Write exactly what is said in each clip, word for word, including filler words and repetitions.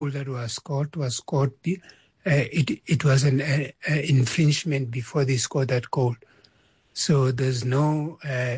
that was scored was scored. Uh, it it was an uh, uh, infringement before they scored that goal. So there's no uh,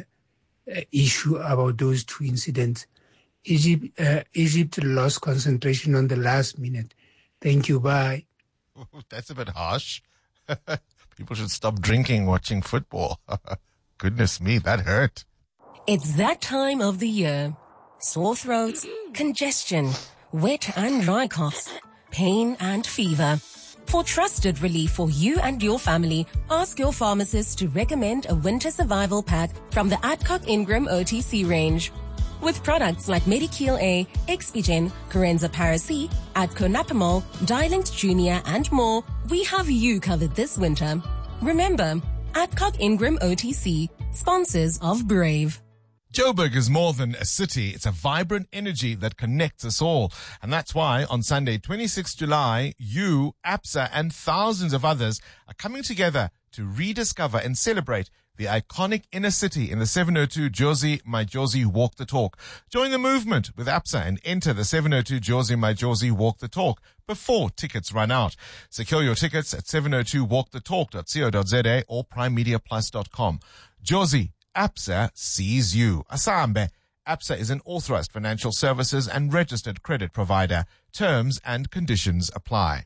issue about those two incidents. Egypt uh, Egypt lost concentration on the last minute. Thank you. Bye. That's a bit harsh. People should stop drinking watching football. Goodness me, that hurt. It's that time of the year. Sore throats, congestion, wet and dry coughs, pain and fever. For trusted relief for you and your family, ask your pharmacist to recommend a winter survival pack from the Adcock Ingram O T C range. With products like Medikeel A, Expigen, Corenza Paracy, Adco Napamol, Dilinct Junior and more, we have you covered this winter. Remember, Adcock Ingram O T C, sponsors of Brave. Joburg is more than a city. It's a vibrant energy that connects us all. And that's why on Sunday, twenty-sixth of July, you, APSA, and thousands of others are coming together to rediscover and celebrate the iconic inner city in the seven oh two Jozi My Jozi Walk the Talk. Join the movement with APSA and enter the seven oh two Jozi My Jozi Walk the Talk before tickets run out. Secure your tickets at seven oh two walk the talk dot co dot za or prime media plus dot com. Jozi, APSA sees you. Asambe. APSA is an authorized financial services and registered credit provider. Terms and conditions apply.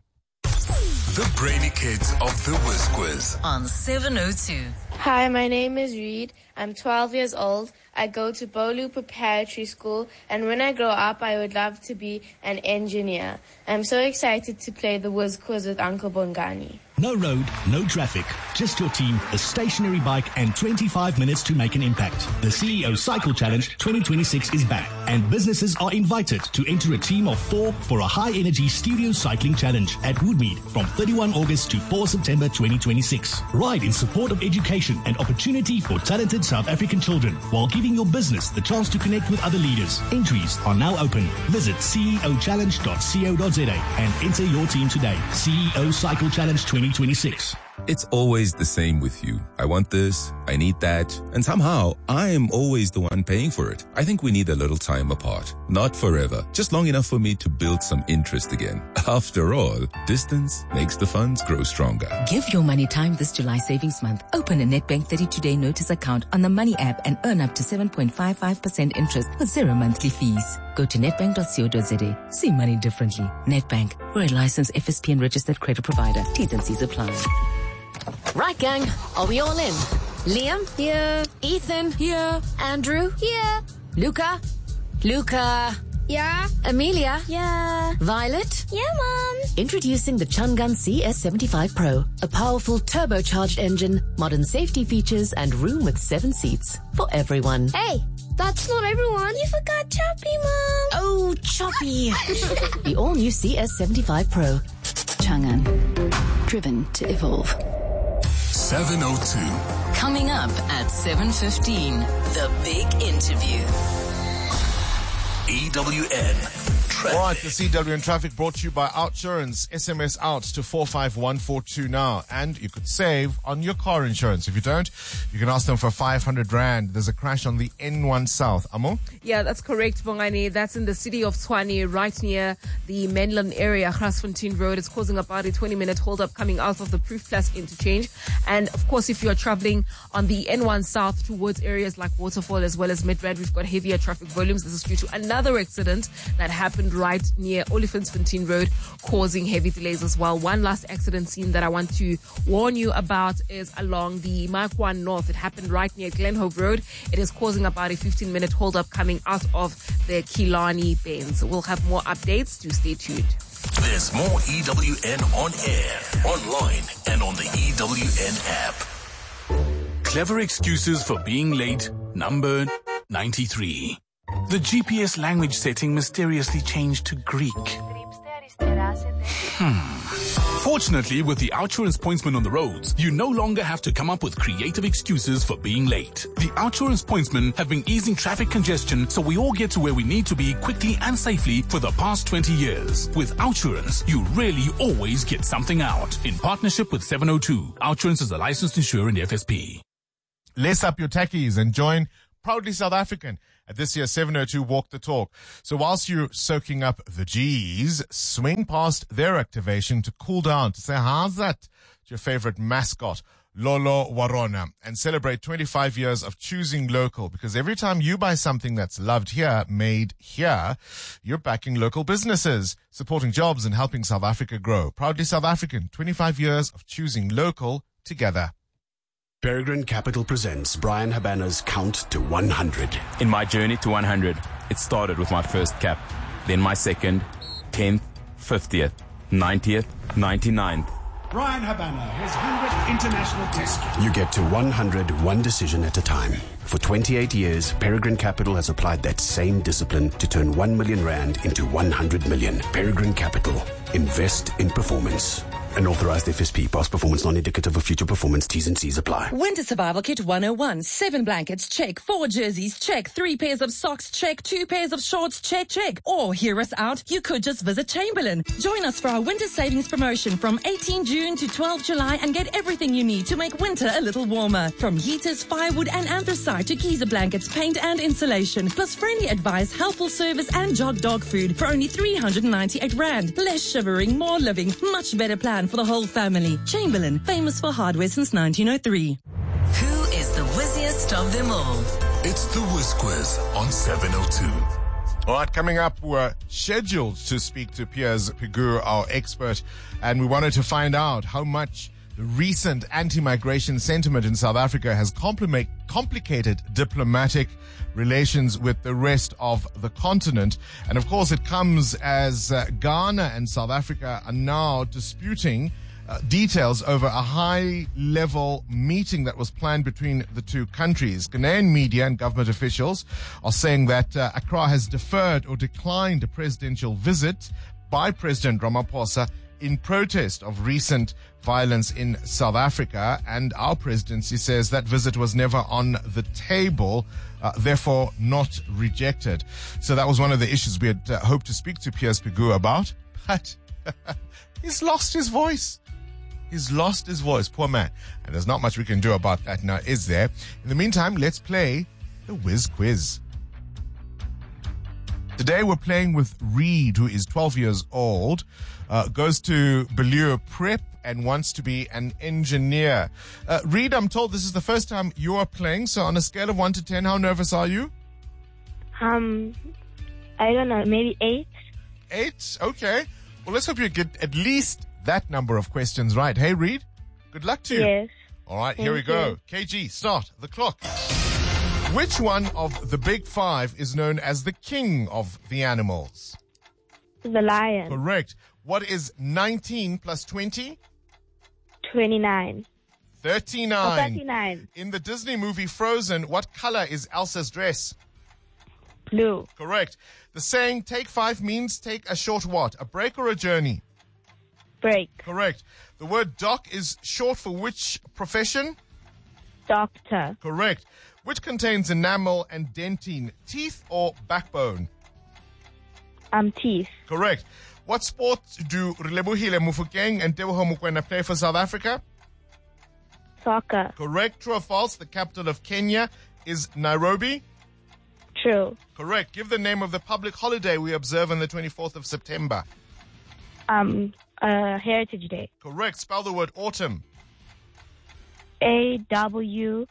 The Brainy Kids of the Whiz Quiz on seven oh two. Hi, my name is Reed. I'm twelve years old. I go to Bolu Preparatory School, and when I grow up, I would love to be an engineer. I'm so excited to play the Whiz Quiz with Uncle Bongani. No road, no traffic, just your team, a stationary bike, and twenty-five minutes to make an impact. The C E O Cycle Challenge twenty twenty-six is back, and businesses are invited to enter a team of four for a high-energy studio cycling challenge at Woodmead from thirty-first of August to fourth of September twenty twenty-six. Ride in support of education and opportunity for talented South African children, while giving your business the chance to connect with other leaders. Entries are now open. Visit c e o challenge dot co dot za and enter your team today. C E O Cycle Challenge twenty twenty-six. It's always the same with you. I want this, I need that, and somehow I am always the one paying for it. I think we need a little time apart. Not forever, just long enough for me to build some interest again. After all, distance makes the funds grow stronger. Give your money time this July savings month. Open a Nedbank thirty-two day notice account on the Money app and earn up to seven point five five percent interest with zero monthly fees. Go to nedbank dot co dot za. See money differently. Nedbank, we're a licensed F S P and registered credit provider. T's and C's apply. Right, gang. Are we all in? Liam? Here. Ethan? Here. Andrew? Here. Luca? Luca? Yeah. Amelia? Yeah. Violet? Yeah, Mom. Introducing the Chungun C S seventy-five Pro. A powerful turbocharged engine, modern safety features, and room with seven seats. For everyone. Hey, that's not everyone. You forgot Choppy, Mom. Oh, Choppy. The all-new C S seventy-five Pro. Chang'an. Driven to evolve. seven oh two. Coming up at seven fifteen, the big interview. E W N Traffic. All right, the C W N Traffic brought to you by Outsurance. S M S out to four five one four two now. And you could save on your car insurance. If you don't, you can ask them for five hundred rand. There's a crash on the N one South. Amo? Yeah, that's correct, Bongani. That's in the city of Tshwane, right near the Menlyn area, Grasfontein Road. It's causing about a twenty minute hold up coming out of the Proof Plus interchange. And of course, if you're traveling on the N one South towards areas like Waterfall as well as Midrand, we've got heavier traffic volumes. This is due to another accident that happened right near Olifantsfontein Road, causing heavy delays as well. One last accident scene that I want to warn you about is along the Markwan North. It happened right near Glenhope Road. It is causing about a fifteen minute hold up coming out of the Kilani Bends. We'll have more updates, to stay tuned. There's more E W N on air, online, and on the E W N app. Clever excuses for being late, number ninety-three. The G P S language setting mysteriously changed to Greek. Hmm. Fortunately, with the Outsurance Pointsman on the roads, you no longer have to come up with creative excuses for being late. The Outsurance Pointsmen have been easing traffic congestion so we all get to where we need to be quickly and safely for the past twenty years. With Outsurance, you really always get something out. In partnership with seven oh two, Outsurance is a licensed insurer in the F S P. Lace up your techies and join Proudly South African at this year's seven oh two Walk the Talk. So whilst you're soaking up the G's, swing past their activation to cool down, to say, how's that to your favorite mascot, Lolo Warona, and celebrate twenty-five years of choosing local, because every time you buy something that's loved here, made here, you're backing local businesses, supporting jobs and helping South Africa grow. Proudly South African, twenty-five years of choosing local together. Peregrine Capital presents Brian Habana's Count to one hundred. In my journey to one hundred, it started with my first cap, then my second, tenth, fiftieth, ninetieth, ninety-ninth. Brian Habana, his one hundredth international test. You get to one hundred one decision at a time. For twenty-eight years, Peregrine Capital has applied that same discipline to turn one million rand into one hundred million. Peregrine Capital. Invest in performance. An authorized F S P. Past performance non-indicative of future performance. T's and C's apply. Winter Survival Kit one oh one. Seven blankets, check. Four jerseys, check. Three pairs of socks, check. Two pairs of shorts, check, check. Or hear us out, you could just visit Chamberlain. Join us for our winter savings promotion from eighteenth June to twelfth July and get everything you need to make winter a little warmer. From heaters, firewood and anthracite to geyser blankets, paint and insulation. Plus friendly advice, helpful service and jog dog food for only three hundred ninety-eight rand. Less shivering, more living. Much better plan for the whole family. Chamberlain, famous for hardware since nineteen oh three. Who is the whizziest of them all? It's the Whiz Quiz on seven oh two. All right, coming up, we're scheduled to speak to Piers Pigou, our expert, and we wanted to find out how much the recent anti-migration sentiment in South Africa has complicate, complicated diplomatic relations with the rest of the continent. And of course, it comes as uh, Ghana and South Africa are now disputing Uh, details over a high-level meeting that was planned between the two countries. Ghanaian media and government officials are saying that uh, Accra has deferred or declined a presidential visit by President Ramaphosa in protest of recent violence in South Africa, and our presidency says that visit was never on the table, uh, therefore not rejected. So that was one of the issues we had uh, hoped to speak to Piers Pigou about, but he's lost his voice. He's lost his voice, poor man. And there's not much we can do about that now, is there? In the meantime, let's play the Whiz Quiz. Today we're playing with Reed, who is twelve years old, uh, goes to Bellure Prep and wants to be an engineer. Uh, Reed, I'm told this is the first time you are playing, so on a scale of one to ten, how nervous are you? Um, I don't know, maybe eight. Eight? Okay. Well, let's hope you get at least that number of questions right. Hey, Reed, good luck to you. Yes. All right, Thank here we go. you. K G, start the clock. Which one of the big five is known as the king of the animals? The lion. Correct. What is nineteen plus twenty? twenty-nine. thirty-nine. Oh, thirty-nine. In the Disney movie Frozen, what color is Elsa's dress? Blue. Correct. The saying, take five, means take a short what? A break or a journey? Break. Correct. The word doc is short for which profession? Doctor. Correct. Which contains enamel and dentine, teeth or backbone? Um, teeth. Correct. What sport do Relebohile Mofokeng and Teboho Mokoena play for South Africa? Soccer. Correct. True or false? The capital of Kenya is Nairobi? True. Correct. Give the name of the public holiday we observe on the twenty-fourth of September. Um, uh, Heritage Day. Correct. Spell the word autumn. A W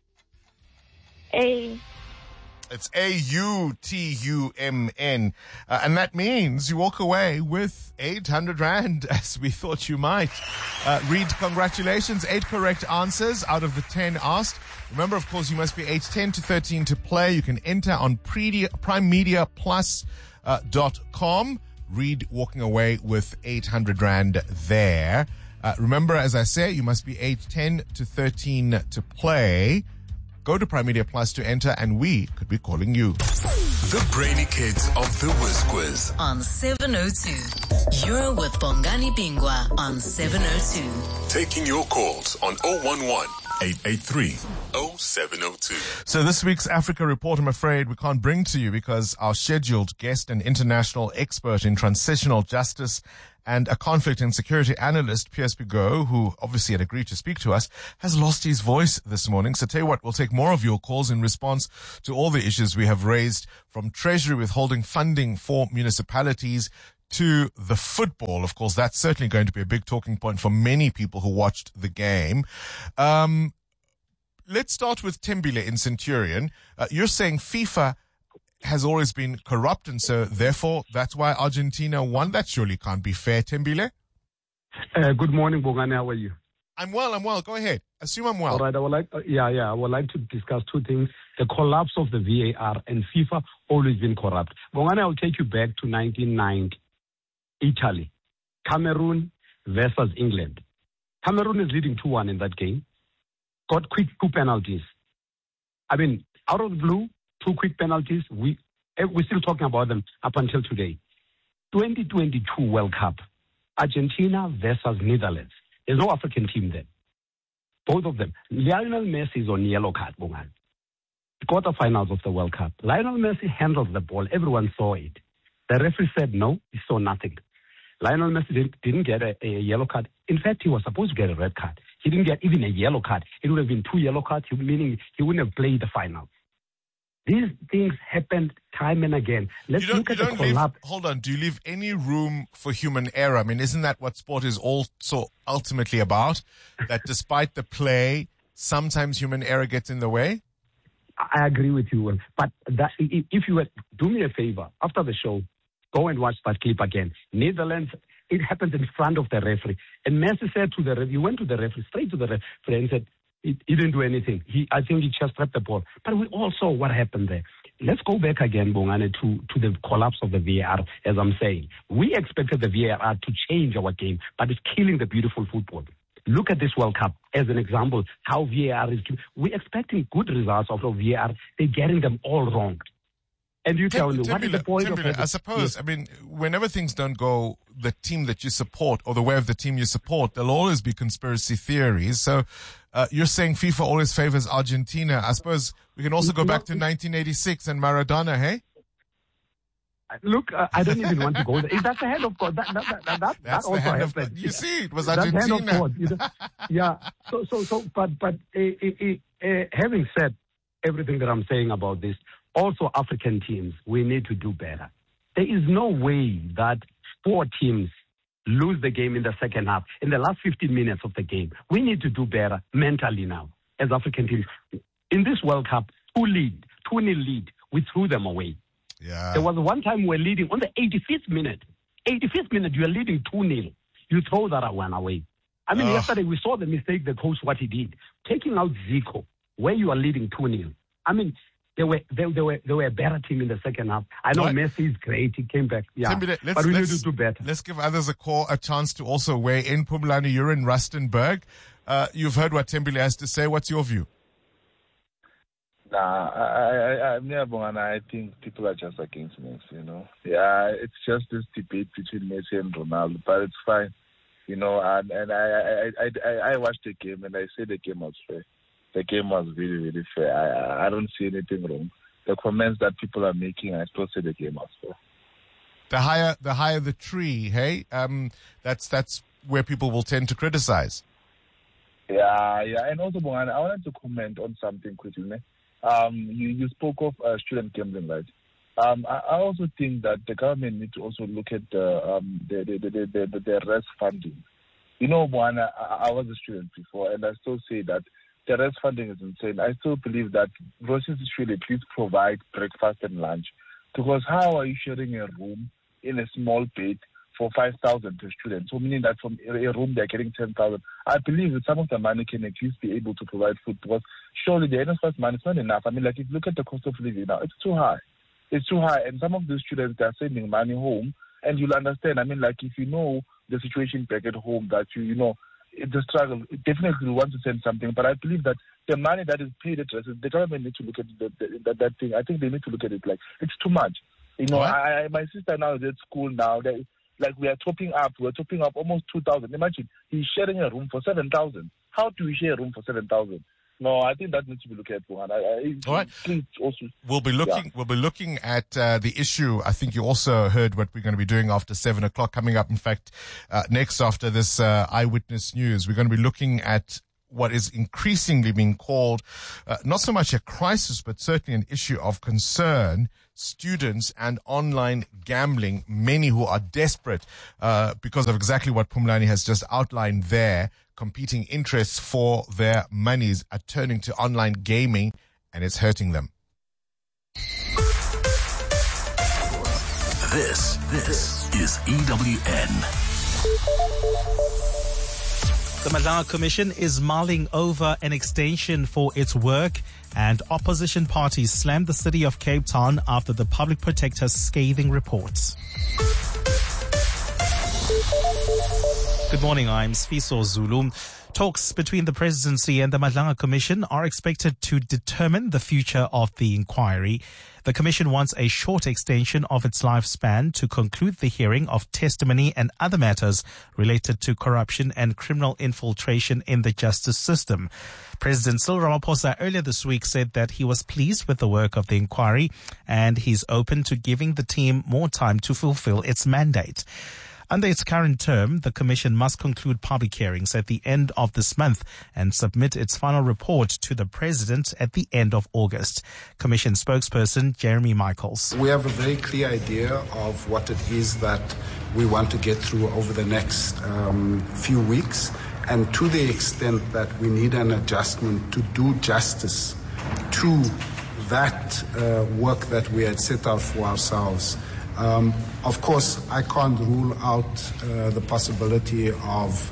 A. It's A U T U M N. Uh, and that means you walk away with eight hundred rand, as we thought you might. Uh, Reed, congratulations. Eight correct answers out of the ten asked. Remember, of course, you must be aged ten to thirteen to play. You can enter on prime media plus dot com. Reed walking away with eight hundred rand there. Uh, remember, as I say, you must be aged ten to thirteen to play. Go to Prime Media Plus to enter, and we could be calling you. The Brainy Kids of the Whiz Quiz on seven oh two. You're with Bongani Bingwa on seven oh two. Taking your calls on oh one one, eight eight three, oh seven oh two. So this week's Africa Report, I'm afraid we can't bring to you because our scheduled guest and international expert in transitional justice And a conflict and security analyst, Piers Pigot, who obviously had agreed to speak to us, has lost his voice this morning. So tell you what, we'll take more of your calls in response to all the issues we have raised, from Treasury withholding funding for municipalities to the football. Of course, that's certainly going to be a big talking point for many people who watched the game. Um, let's start with Tembile in Centurion. Uh, you're saying FIFA has always been corrupt, and so therefore that's why Argentina won. That surely can't be fair, Tembile. Uh, good morning, Bongani. How are you? I'm well, I'm well. Go ahead. Assume I'm well. All right, I would like, uh, yeah, yeah, I would like to discuss two things. The collapse of the V A R and FIFA always been corrupt. Bongani, I'll take you back to nineteen ninety. Italy, Cameroon versus England. Cameroon is leading two one in that game. Got quick two penalties. I mean, out of the blue, two quick penalties. We, we're still talking about them up until today. twenty twenty-two World Cup, Argentina versus Netherlands. There's no African team there. Both of them. Lionel Messi is on yellow card, Bongan. Quarterfinals of the World Cup. Lionel Messi handles the ball. Everyone saw it. The referee said no, he saw nothing. Lionel Messi didn't, didn't get a, a yellow card. In fact, he was supposed to get a red card. He didn't get even a yellow card. It would have been two yellow cards, meaning he wouldn't have played the final. These things happened time and again. Let's you don't, look at you the don't leave, collapse. Hold on. Do you leave any room for human error? I mean, isn't that what sport is also ultimately about? That despite the play, sometimes human error gets in the way? I agree with you. But that, if you were, do me a favor, after the show, go and watch that clip again. Netherlands, it happened in front of the referee. And Messi said to the referee, he went to the referee, straight to the referee and said, he, he didn't do anything. He, I think he just trapped the ball. But we all saw what happened there. Let's go back again, Bongane, to, to the collapse of the V A R, as I'm saying. We expected the V A R to change our game, but it's killing the beautiful football. Look at this World Cup as an example, how V A R is. We're expecting good results out of V A R. They're getting them all wrong. And you tell me, what is the point of it? I suppose, yes. I mean, whenever things don't go the team that you support or the way of the team you support, there'll always be conspiracy theories. So uh, you're saying FIFA always favors Argentina. I suppose we can also go back to nineteen eighty-six and Maradona, hey? Look, uh, I don't even want to go there. Is that the head of God? That, that, that, that, That's that the also hand happened. of, you see, it was That's Argentina. hand of God, you know? Yeah. So, so, so, but, but uh, uh, uh, having said everything that I'm saying about this, also African teams, we need to do better. There is no way that four teams lose the game in the second half, in the last fifteen minutes of the game. We need to do better mentally now as African teams. In this World Cup, two lead, two nil lead, we threw them away. Yeah. There was one time we were leading on the eighty-fifth minute. eighty-fifth minute, you are leading two nil. You throw that one away. I mean, Ugh. yesterday we saw the mistake, the coach, what he did. Taking out Zico, where you are leading two nil. I mean, they were, they, they were, they were a better team in the second half. I know Right. Messi is great. He came back. Yeah. Tembile, let's, but we need let's- to do better. Let's give others a call, a chance to also weigh in. Pumlani, you're in Rustenburg. Uh, you've heard what Tembile has to say. What's your view? Nah, I, I, I, I'm near Bongana. I think people are just against Messi, you know. Yeah, it's just this debate between Messi and Ronaldo, but it's fine, you know. And, and I, I, I, I, I watched the game and I say the game was fair. The game was really, really fair. I, I don't see anything wrong. The comments that people are making, I still say the game was fair. The higher, the higher the tree, hey? Um, that's, that's where people will tend to criticize. Yeah, yeah. And also, Bongana, I wanted to comment on something quickly. Ne? Um, you, you spoke of uh, student gambling, right? Um, I, I also think that the government needs to also look at the um, the, the, the, the, the, the rest funding. You know, Bongana, I, I was a student before, and I still say that the rest funding is insane. I still believe that Roshis should at least provide breakfast and lunch, because how are you sharing a room in a small bed for five thousand per student? So meaning that from a room they're getting ten thousand. I believe that some of the money can at least be able to provide food, because surely the N S F money is not enough. I mean, like if you look at the cost of living now, it's too high. It's too high. And some of the students, they're sending money home, and you'll understand. I mean, like if you know the situation back at home, that you, you know, it's a struggle. Definitely want to send something, but I believe that the money that is paid at rest, the government needs to look at the, the, that, that thing. I think they need to look at it like it's too much. You know, I, I, my sister now is at school now. They, like we are topping up, we're topping up almost two thousand. Imagine he's sharing a room for seven thousand. How do we share a room for seven thousand? No, I think that needs to be looked at. I, I, All right. Please also, we'll be looking. Yeah. We'll be looking at uh, the issue. I think you also heard what we're going to be doing after seven o'clock. Coming up, in fact, uh, next after this uh, eyewitness news, we're going to be looking at what is increasingly being called uh, not so much a crisis, but certainly an issue of concern. Students and online gambling, many who are desperate uh, because of exactly what Phumlani has just outlined there. Competing interests for their monies are turning to online gaming, and it's hurting them. This, this is E W N. The Madlanga Commission is mulling over an extension for its work, and opposition parties slammed the city of Cape Town after the public protector's scathing reports. Good morning, I'm Sfiso Zulu. Talks between the presidency and the Madlanga Commission are expected to determine the future of the inquiry. The commission wants a short extension of its lifespan to conclude the hearing of testimony and other matters related to corruption and criminal infiltration in the justice system. President Cyril Ramaphosa earlier this week said that he was pleased with the work of the inquiry and he's open to giving the team more time to fulfill its mandate. Under its current term, the Commission must conclude public hearings at the end of this month and submit its final report to the President at the end of August. Commission spokesperson Jeremy Michaels. We have a very clear idea of what it is that we want to get through over the next um, few weeks, and to the extent that we need an adjustment to do justice to that uh, work that we had set out for ourselves. Um, of course, I can't rule out uh, the possibility of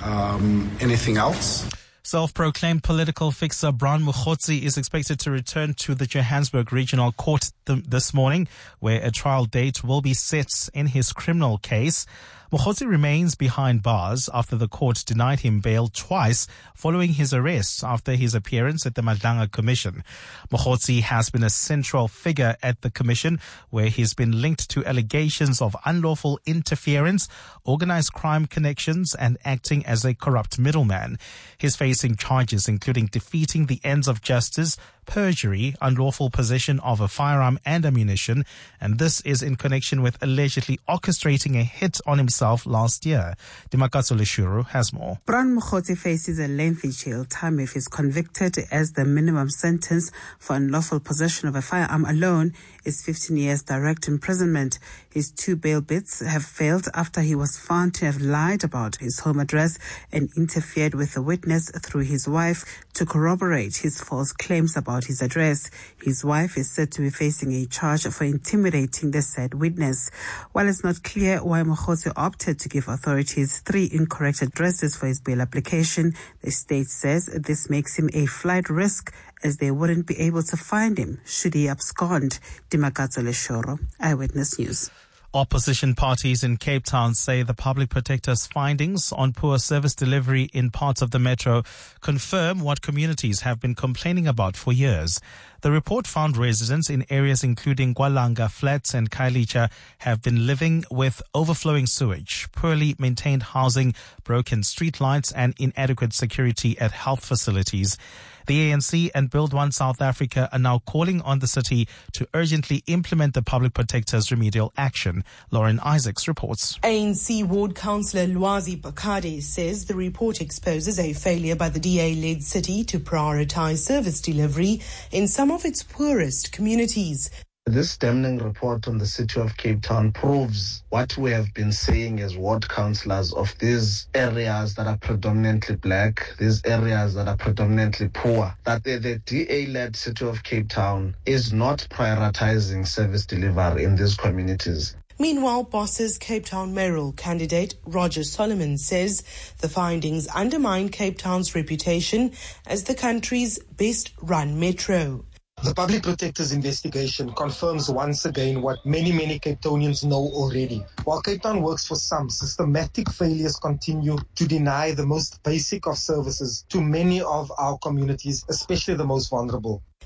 um, anything else. Self-proclaimed political fixer Brian Mokgotsi is expected to return to the Johannesburg Regional Court th- this morning, where a trial date will be set in his criminal case. Mokgotsi remains behind bars after the court denied him bail twice following his arrest after his appearance at the Madlanga Commission. Mokgotsi has been a central figure at the commission, where he's been linked to allegations of unlawful interference, organized crime connections, and acting as a corrupt middleman. He's facing charges including defeating the ends of justice, perjury, unlawful possession of a firearm and ammunition, and this is in connection with allegedly orchestrating a hit on himself last year. Dimakatso Leshuru has more. Brian Mokgotsi faces a lengthy jail time if he's convicted, as the minimum sentence for unlawful possession of a firearm alone is fifteen years direct imprisonment. His two bail bids have failed after he was found to have lied about his home address and interfered with the witness through his wife to corroborate his false claims about his address. His wife is said to be facing a charge for intimidating the said witness. While it's not clear why Mokgotsi opted to give authorities three incorrect addresses for his bail application, the state says this makes him a flight risk, as they wouldn't be able to find him should he abscond. Dimakatso Leshoro, Eyewitness News. Opposition parties in Cape Town say the public protector's findings on poor service delivery in parts of the metro confirm what communities have been complaining about for years. The report found residents in areas including Gwalanga Flats and Khayelitsha have been living with overflowing sewage, poorly maintained housing, broken street lights, and inadequate security at health facilities. The A N C and Build One South Africa are now calling on the city to urgently implement the public protector's remedial action. Lauren Isaacs reports. A N C Ward Councillor Lwazi Bakade says the report exposes a failure by the D A-led city to prioritise service delivery in some of its poorest communities. This damning report on the city of Cape Town proves what we have been saying as ward councillors of these areas that are predominantly black, these areas that are predominantly poor, that the, the D A-led city of Cape Town is not prioritizing service delivery in these communities. Meanwhile, Boss's Cape Town mayoral candidate Roger Solomon says the findings undermine Cape Town's reputation as the country's best-run metro. The Public Protector's investigation confirms once again what many, many Cape Townians know already. While Cape Town works for some, systematic failures continue to deny the most basic of services to many of our communities, especially the most vulnerable.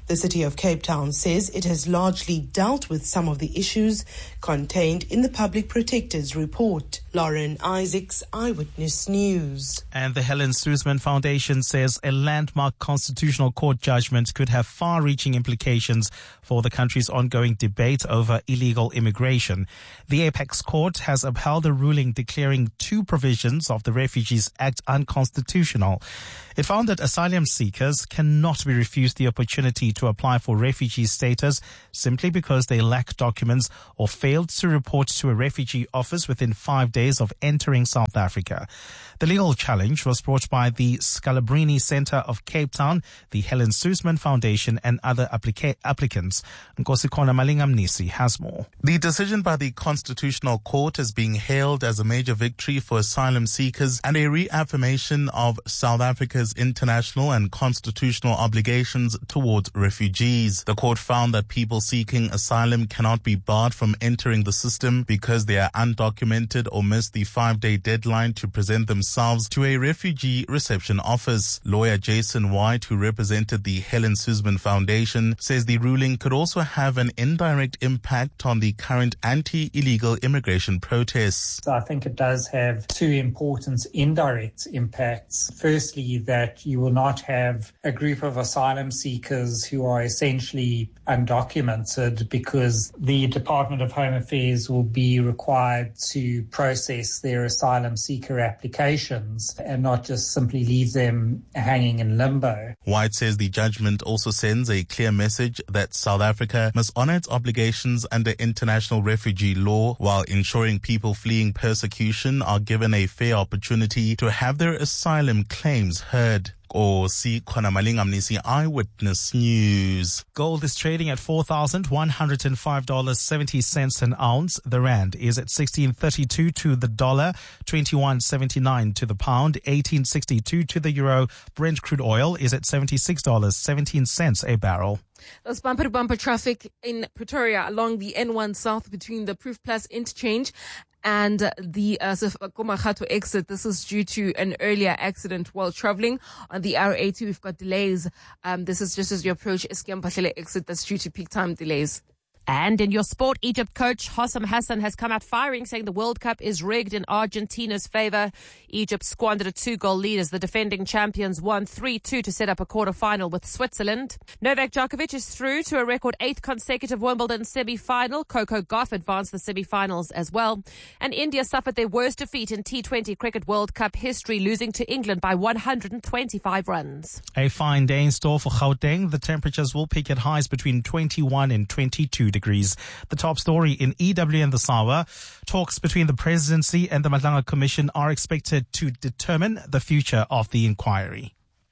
The City of Cape Town says it has largely dealt with some of the issues contained in the Public Protector's report. Lauren Isaacs, Eyewitness News. And the Helen Suzman Foundation says a landmark constitutional court judgment could have far-reaching implications for the country's ongoing debate over illegal immigration. The Apex Court has upheld a ruling declaring two provisions of the Refugees Act unconstitutional. It found that asylum seekers cannot be refused the opportunity to apply for refugee status simply because they lack documents or failed to report to a refugee office within five days of entering South Africa. The legal challenge was brought by the Scalabrini Centre of Cape Town, the Helen Suzman Foundation and other applica- applicants. Nkosikona Malingamnisi has more. The decision by the Constitutional Court is being hailed as a major victory for asylum seekers and a reaffirmation of South Africa's international and constitutional obligations towards refugees. The court found that people seeking asylum cannot be barred from entering the system because they are undocumented or missed the five-day deadline to present themselves to a refugee reception office. Lawyer Jason White, who represented the Helen Suzman Foundation, says the ruling could also have an indirect impact on the current anti-illegal immigration protests. I think it does have two important indirect impacts. Firstly, that you will not have a group of asylum seekers who are essentially undocumented because the Department of Home Affairs will be required to process their asylum seeker applications and not just simply leave them hanging in limbo. White says the judgment also sends a clear message that South Africa must honor its obligations under international refugee law while ensuring people fleeing persecution are given a fair opportunity to have their asylum claims heard. Or see Kona Malingamnisi, Eyewitness News. Gold is trading at four thousand one hundred five dollars and seventy cents an ounce. The rand is at sixteen thirty-two to the dollar, twenty-one seventy-nine to the pound, eighteen sixty-two to the euro. Brent crude oil is at seventy-six dollars and seventeen cents a barrel. There's bumper-to-bumper traffic in Pretoria along the N one South between the Proof Plus interchange and the uh, Komagato exit. This is due to an earlier accident while traveling. On the R eighty, we've got delays. Um, this is just as you approach Eskom exit. That's due to peak time delays. And in your sport, Egypt coach Hossam Hassan has come out firing, saying the World Cup is rigged in Argentina's favor. Egypt squandered a two-goal lead as the defending champions won three two to set up a quarter-final with Switzerland. Novak Djokovic is through to a record eighth consecutive Wimbledon semi-final. Coco Gauff advanced the semi-finals as well. And India suffered their worst defeat in T twenty Cricket World Cup history, losing to England by one hundred twenty-five runs. A fine day in store for Gauteng. The temperatures will peak at highs between twenty-one and twenty-two degrees. Degrees. The top story in E W N this hour. Talks between the presidency and the Madlanga Commission are expected to determine the future of the inquiry.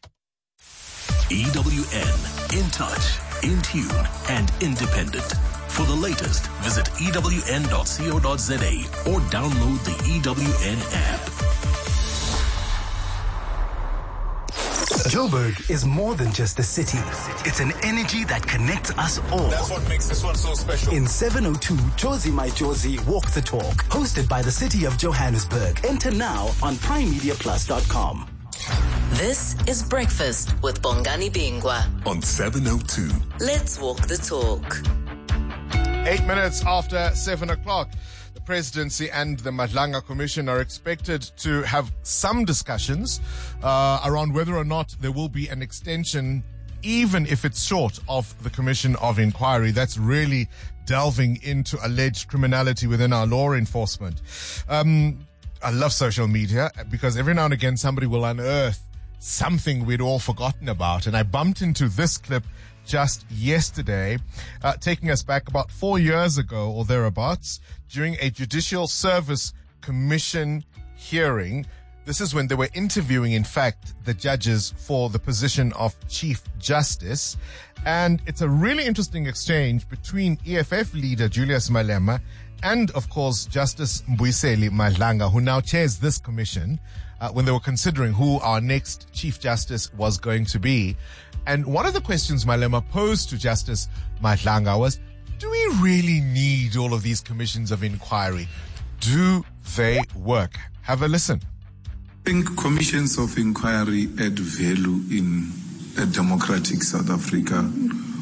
E W N, in touch, in tune, and independent. For the latest, visit E W N dot co dot za or download the E W N app. Joburg is more than just a city. It's an energy that connects us all. That's what makes this one so special. In seven oh two, Jozi My Jozi Walk the Talk, hosted by the City of Johannesburg. Enter now on prime media plus dot com. This is Breakfast with Bongani Bingwa on seven oh two. Let's walk the talk. Eight minutes after seven o'clock. The presidency and the Madlanga Commission are expected to have some discussions uh, around whether or not there will be an extension, even if it's short, of the Commission of Inquiry. That's really delving into alleged criminality within our law enforcement. Um, I love social media because every now and again somebody will unearth something we'd all forgotten about. And I bumped into this clip just yesterday, uh, taking us back about four years ago or thereabouts, during a Judicial Service Commission hearing. This is when they were interviewing, in fact, the judges for the position of Chief Justice. And it's a really interesting exchange between E F F leader Julius Malema and, of course, Justice Mbuyiseli Madlanga, who now chairs this commission, uh, when they were considering who our next Chief Justice was going to be. And one of the questions Malema posed to Justice Madlanga was, do we really need all of these commissions of inquiry? Do they work? Have a listen. I think commissions of inquiry add value in a democratic South Africa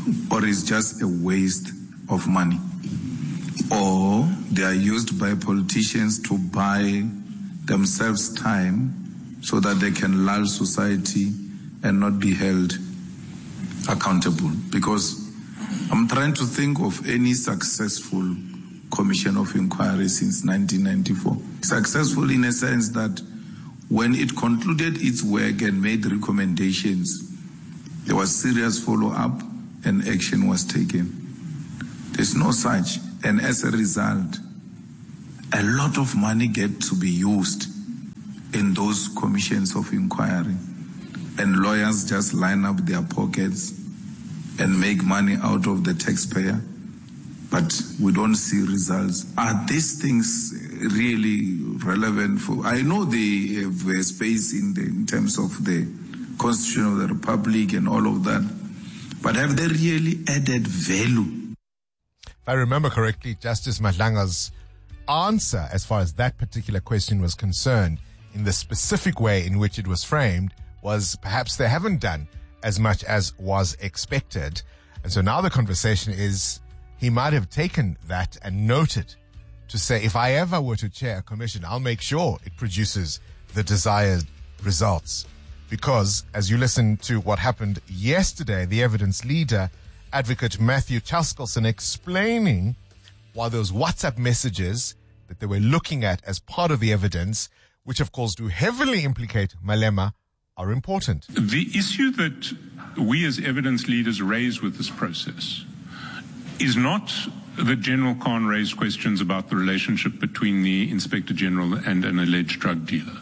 or is just a waste of money, or they are used by politicians to buy themselves time so that they can lull society and not be held accountable. Because I'm trying to think of any successful commission of inquiry since nineteen ninety-four. Successful in a sense that when it concluded its work and made recommendations, there was serious follow-up and action was taken. There's no such. And as a result, a lot of money get to be used in those commissions of inquiry. And lawyers just line up their pockets and make money out of the taxpayer. But we don't see results. Are these things really relevant for? I know they have a space in, the, in terms of the Constitution of the Republic and all of that, but have they really added value? If I remember correctly, Justice Mahlanga's answer as far as that particular question was concerned, in the specific way in which it was framed, was perhaps they haven't done as much as was expected. And so now the conversation is, he might have taken that and noted to say, if I ever were to chair a commission, I'll make sure it produces the desired results. Because as you listen to what happened yesterday, the evidence leader, Advocate Matthew Chaskalson, explaining why those WhatsApp messages that they were looking at as part of the evidence, which of course do heavily implicate Malema, are important. The issue that we as evidence leaders raise with this process is not that General Khan raised questions about the relationship between the Inspector General and an alleged drug dealer.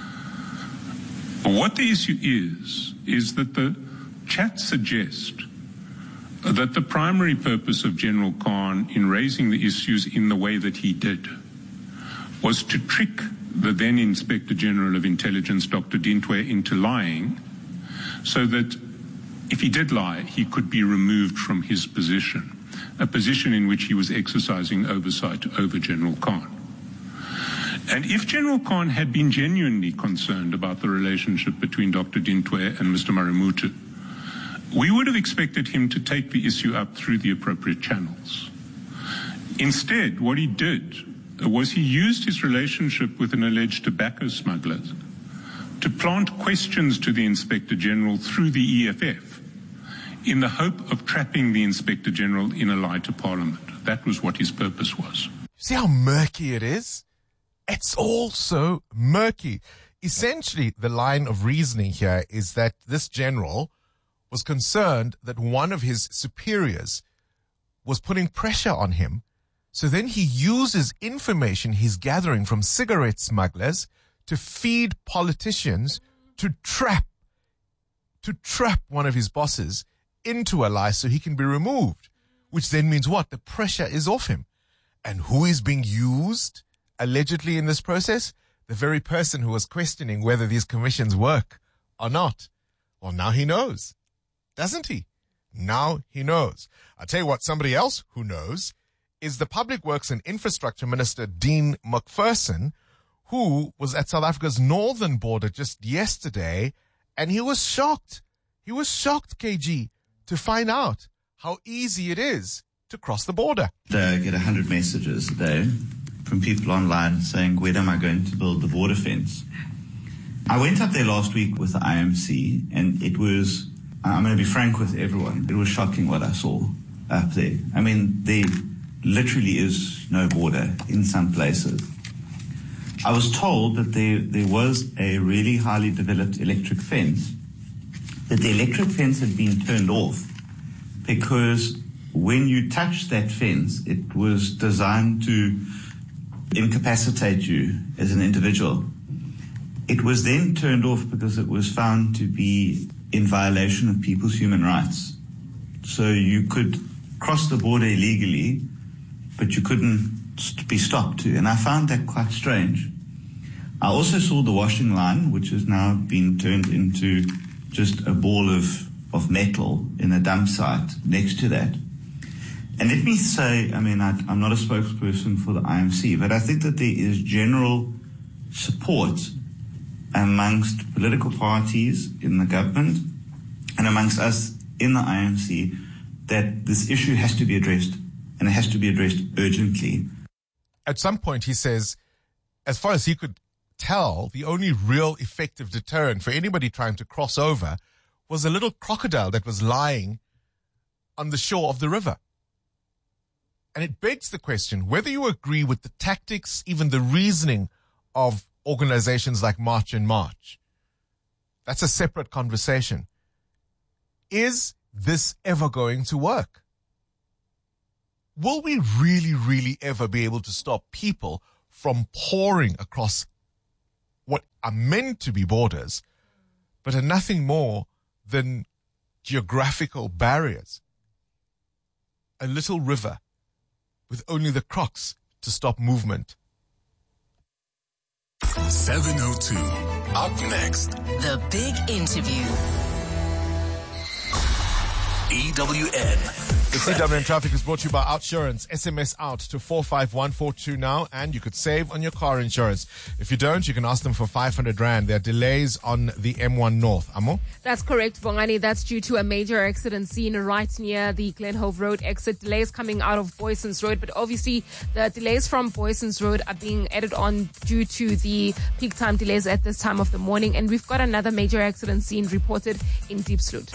What the issue is, is that the chats suggest that the primary purpose of General Khan in raising the issues in the way that he did was to trick the then Inspector General of Intelligence, Doctor Dintwe, into lying, so that if he did lie, he could be removed from his position, a position in which he was exercising oversight over General Khan. And if General Khan had been genuinely concerned about the relationship between Doctor Dintwe and Mister Marumutu, we would have expected him to take the issue up through the appropriate channels. Instead, what he did was he used his relationship with an alleged tobacco smuggler to plant questions to the Inspector General through the E F F in the hope of trapping the Inspector General in a lie to Parliament. That was what his purpose was. See how murky it is? It's all so murky. Essentially, the line of reasoning here is that this general was concerned that one of his superiors was putting pressure on him. So then he uses information he's gathering from cigarette smugglers to feed politicians to trap, to trap one of his bosses into a lie so he can be removed, which then means what? The pressure is off him. And who is being used allegedly in this process? The very person who was questioning whether these commissions work or not. Well, now he knows, doesn't he? Now he knows. I'll tell you what, somebody else who knows is the Public Works and Infrastructure Minister, Dean McPherson, who was at South Africa's northern border just yesterday, and he was shocked. He was shocked, K G, to find out how easy it is to cross the border. I get one hundred messages a day from people online saying, when am I going to build the border fence? I went up there last week with the I M C, and it was, I'm going to be frank with everyone, it was shocking what I saw up there. I mean, there literally is no border in some places. I was told that there, there was a really highly developed electric fence, that the electric fence had been turned off because when you touch that fence, it was designed to incapacitate you as an individual. It was then turned off because it was found to be in violation of people's human rights. So you could cross the border illegally, but you couldn't be stopped to. And I found that quite strange. I also saw the washing line, which has now been turned into just a ball of, of metal in a dump site next to that. And let me say, I mean, I, I'm not a spokesperson for the I M C, but I think that there is general support amongst political parties in the government and amongst us in the I M C that this issue has to be addressed, and it has to be addressed urgently. At some point, he says, as far as he could tell, the only real effective deterrent for anybody trying to cross over was a little crocodile that was lying on the shore of the river. And it begs the question whether you agree with the tactics, even the reasoning of organizations like March and March. That's a separate conversation. Is this ever going to work? Will we really, really ever be able to stop people from pouring across what are meant to be borders, but are nothing more than geographical barriers? A little river with only the crocs to stop movement. seven oh two. Up next. The Big Interview. E W N. The C W N Traffic is brought to you by Outsurance. S M S out to four five one four two now, and you could save on your car insurance. If you don't, you can ask them for five hundred rand. There are delays on the M one North. Amo? That's correct, Bongani. That's due to a major accident scene right near the Glenhove Road exit. Delays coming out of Boysons Road, but obviously the delays from Boysons Road are being added on due to the peak time delays at this time of the morning. And we've got another major accident scene reported in Diepsloot.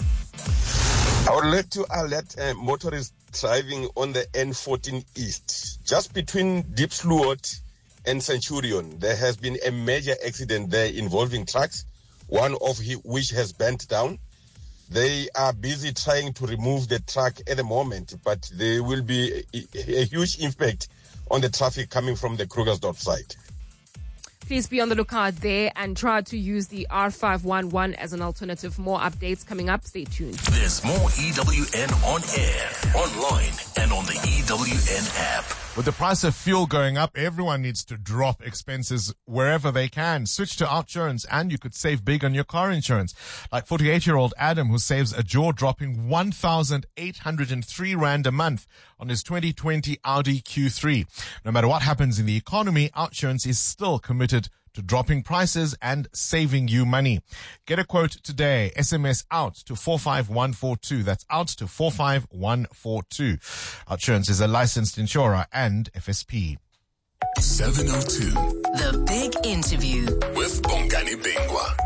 I would like to alert uh, motorists driving on the N fourteen East. Just between Diepsloot and Centurion, there has been a major accident there involving trucks, one of which has bent down. They are busy trying to remove the truck at the moment, but there will be a, a huge impact on the traffic coming from the Krugersdorp side. Please be on the lookout there and try to use the R five one one as an alternative. More updates coming up. Stay tuned. There's more E W N on air, online, and on the E W N app. With the price of fuel going up, everyone needs to drop expenses wherever they can. Switch to Outsurance and you could save big on your car insurance. Like forty-eight-year-old Adam, who saves a jaw-dropping one thousand eight hundred three rand a month on his twenty twenty Audi Q three. No matter what happens in the economy, Outsurance is still committed to dropping prices and saving you money. Get a quote today. S M S out to four five one four two. That's out to four five one four two. Outsurance is a licensed insurer and F S P. seven oh two. The Big Interview. With Bongani Bingwa.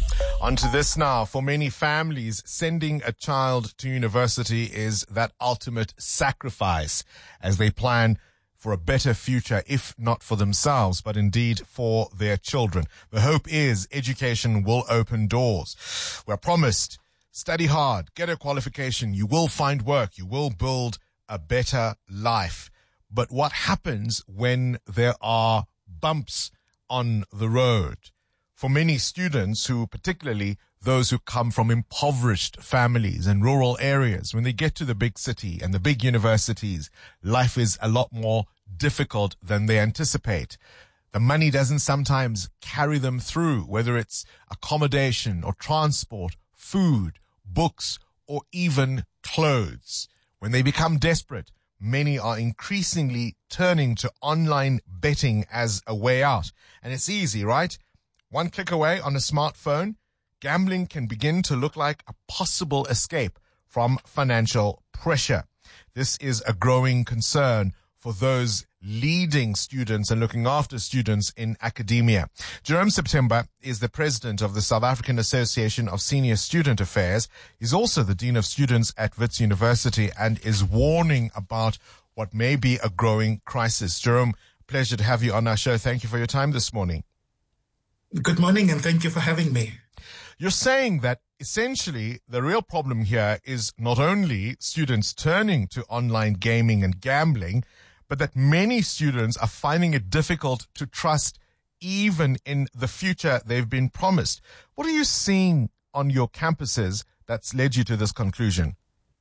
On to this now. For many families, sending a child to university is that ultimate sacrifice as they plan for a better future, if not for themselves, but indeed for their children. The hope is education will open doors. We're promised, study hard, get a qualification, you will find work, you will build a better life. But what happens when there are bumps on the road? For many students who, particularly those who come from impoverished families and rural areas, when they get to the big city and the big universities, life is a lot more difficult than they anticipate. The money doesn't sometimes carry them through, whether it's accommodation or transport, food, books, or even clothes. When they become desperate, many are increasingly turning to online betting as a way out. And it's easy, right? One click away on a smartphone, gambling can begin to look like a possible escape from financial pressure. This is a growing concern for those leading students and looking after students in academia. Jerome September is the president of the South African Association of Senior Student Affairs. He's also the dean of students at Wits University and is warning about what may be a growing crisis. Jerome, pleasure to have you on our show. Thank you for your time this morning. Good morning, and thank you for having me. You're saying that essentially the real problem here is not only students turning to online gaming and gambling, but that many students are finding it difficult to trust even in the future they've been promised. What are you seeing on your campuses that's led you to this conclusion?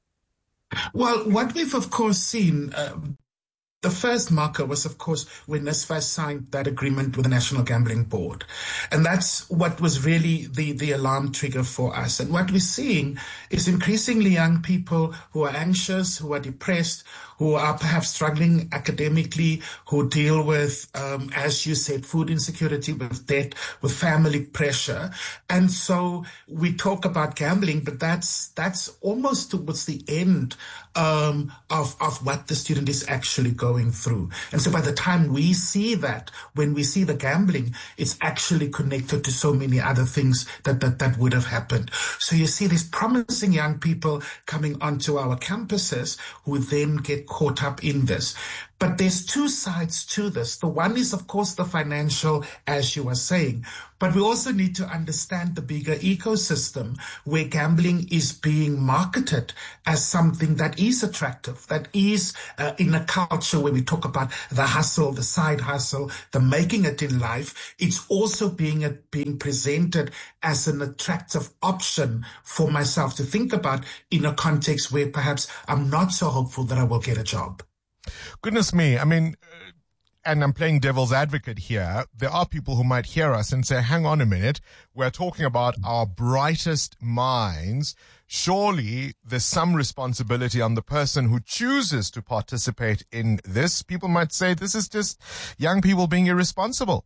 Well, what we've, of course, seen... Uh, The first marker was, of course, when NSFAS signed that agreement with the National Gambling Board. And that's what was really the, the alarm trigger for us. And what we're seeing is increasingly young people who are anxious, who are depressed, who are perhaps struggling academically, who deal with, um, as you said, food insecurity, with debt, with family pressure. And so we talk about gambling, but that's that's almost towards the end um, of, of what the student is actually going through. And so by the time we see that, when we see the gambling, it's actually connected to so many other things that, that, that would have happened. So you see these promising young people coming onto our campuses who then get caught up in this. But there's two sides to this. The one is, of course, the financial, as you were saying. But we also need to understand the bigger ecosystem where gambling is being marketed as something that is attractive, that is uh, in a culture where we talk about the hustle, the side hustle, the making it in life. It's also being, uh, being presented as an attractive option for myself to think about in a context where perhaps I'm not so hopeful that I will get a job. Goodness me. I mean, uh, and I'm playing devil's advocate here. There are people who might hear us and say, hang on a minute, we're talking about our brightest minds. Surely there's some responsibility on the person who chooses to participate in this. People might say this is just young people being irresponsible.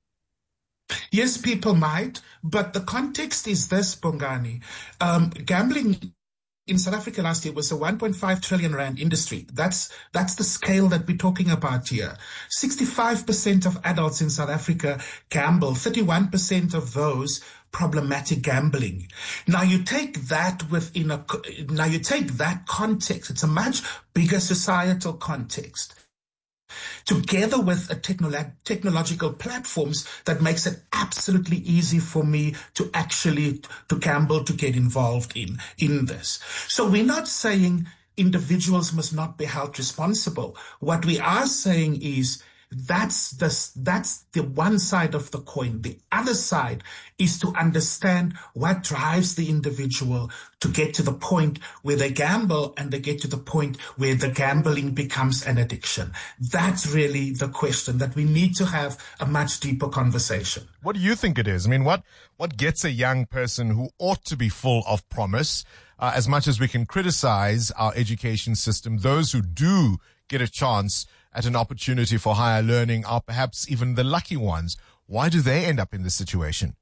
Yes, people might, but the context is this, Bongani. Um, gambling in South Africa last year was a one point five trillion rand industry. That's that's the scale that we're talking about here. sixty-five percent of adults in South Africa gamble, thirty-one percent of those problematic gambling. Now you take that within a, now you take that context. It's a much bigger societal context, together with a technolo- technological platforms that makes it absolutely easy for me to actually to gamble, to get involved in, in this. So we're not saying individuals must not be held responsible. What we are saying is That's the, that's the one side of the coin. The other side is to understand what drives the individual to get to the point where they gamble and they get to the point where the gambling becomes an addiction. That's really the question that we need to have a much deeper conversation. What do you think it is? I mean, what, what gets a young person who ought to be full of promise, uh, as much as we can criticize our education system, those who do get a chance at an opportunity for higher learning are perhaps even the lucky ones. Why do they end up in this situation?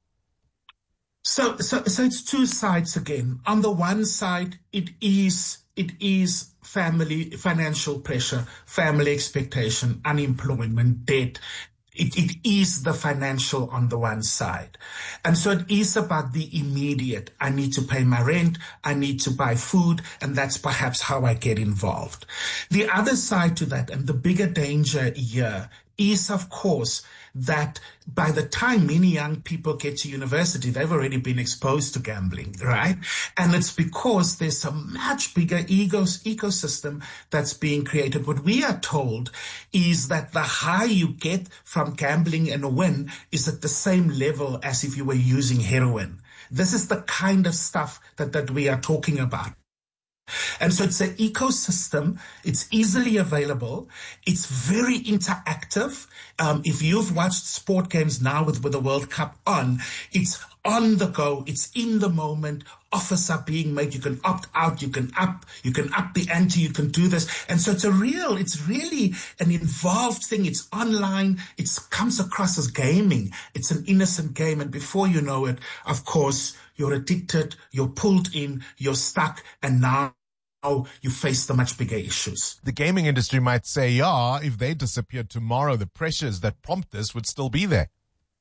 So, so, so it's two sides again. On the one side, it is, it is family, financial pressure, family expectation, unemployment, debt. It, it is the financial on the one side. And so it is about the immediate. I need to pay my rent. I need to buy food. And that's perhaps how I get involved. The other side to that, and the bigger danger here, is, of course, that by the time many young people get to university, they've already been exposed to gambling, right? And it's because there's a much bigger egos, ecosystem that's being created. What we are told is that the high you get from gambling and a win is at the same level as if you were using heroin. This is the kind of stuff that, that we are talking about. And so it's an ecosystem. It's easily available. It's very interactive. Um, if you've watched sport games now with, with the World Cup on, it's on the go. It's in the moment. Offers are being made. You can opt out. You can up. You can up the ante. You can do this. And so it's a real. It's really an involved thing. It's online. It comes across as gaming. It's an innocent game, and before you know it, of course, you're addicted. You're pulled in. You're stuck, and now you face the much bigger issues. The gaming industry might say, yeah, if they disappeared tomorrow, the pressures that prompt this would still be there.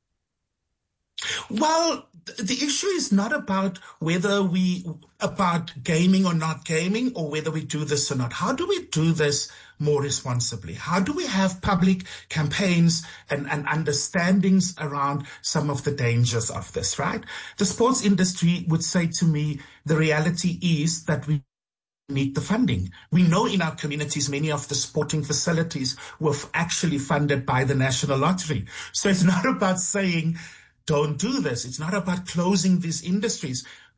Well, the issue is not about whether we, about gaming or not gaming, or whether we do this or not. How do we do this more responsibly? How do we have public campaigns and, and understandings around some of the dangers of this, right? The sports industry would say to me, the reality is that we need the funding. We know in our communities, many of the sporting facilities were actually funded by the National Lottery. So it's not about saying, don't do this. It's not about closing these industries.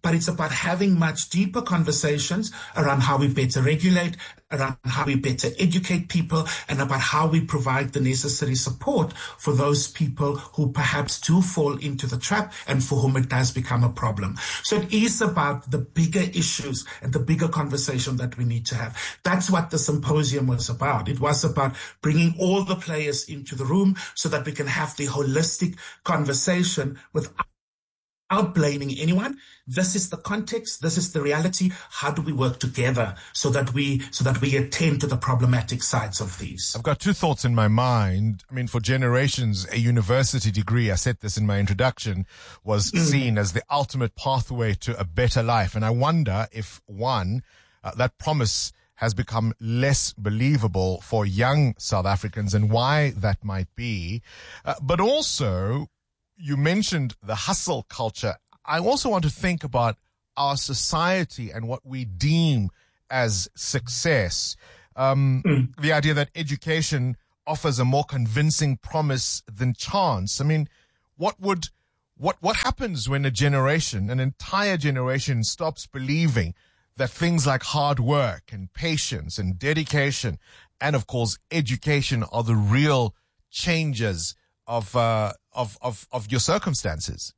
but it's about having much deeper conversations around how we better regulate, around how we better educate people, and about how we provide the necessary support for those people who perhaps do fall into the trap and for whom it does become a problem. So it is about the bigger issues and the bigger conversation that we need to have. That's what the symposium was about. It was about bringing all the players into the room so that we can have the holistic conversation without Without blaming anyone. This is the context. This is the reality. How do we work together so that we so that we attend to the problematic sides of these? I've got two thoughts in my mind. I mean, for generations, a university degree, I said this in my introduction, was mm. seen as the ultimate pathway to a better life. And I wonder if, one, uh, that promise has become less believable for young South Africans and why that might be. Uh, but also, you mentioned the hustle culture. I also want to think about our society and what we deem as success. Um, mm. The idea that education offers a more convincing promise than chance. I mean, what would, what, what happens when a generation, an entire generation, stops believing that things like hard work and patience and dedication and, of course, education are the real changes of, uh, of, of, of your circumstances?